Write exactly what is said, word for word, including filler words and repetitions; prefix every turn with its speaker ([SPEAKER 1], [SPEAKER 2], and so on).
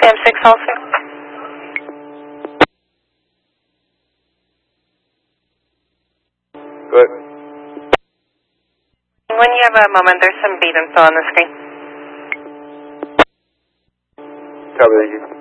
[SPEAKER 1] M six also.
[SPEAKER 2] Good.
[SPEAKER 1] When you have a moment, there's some beat info on the screen.
[SPEAKER 2] Copy, thank you.